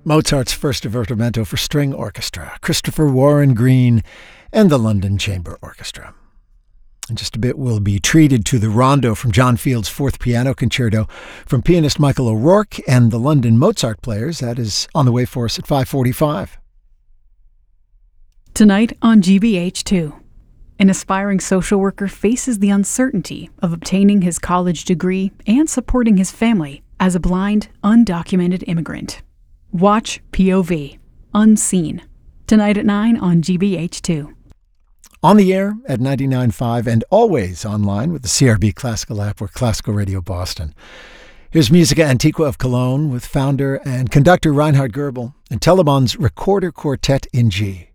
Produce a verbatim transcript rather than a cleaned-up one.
Mozart's first divertimento for string orchestra, Christopher Warren Green, and the London Chamber Orchestra. In just a bit, we'll be treated to the rondo from John Field's Fourth Piano Concerto from pianist Michael O'Rourke and the London Mozart Players. That is on the way for us at five forty-five. Tonight on G B H two, an aspiring social worker faces the uncertainty of obtaining his college degree and supporting his family as a blind, undocumented immigrant. Watch P O V, Unseen, tonight at nine on G B H two. On the air at ninety-nine point five and always online with the C R B Classical app or Classical Radio Boston. Here's Musica Antiqua of Cologne with founder and conductor Reinhard Goebel and Teleman's Recorder Quartet in G.